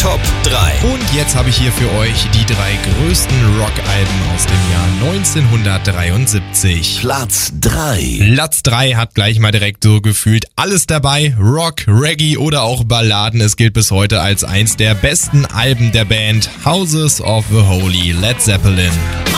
Top 3. Und jetzt habe ich hier für euch die 3 größten Rockalben aus dem Jahr 1973. Platz 3. Platz 3 hat gleich mal direkt so gefühlt alles dabei. Rock, Reggae oder auch Balladen. Es gilt bis heute als eins der besten Alben der Band Houses of the Holy, Led Zeppelin.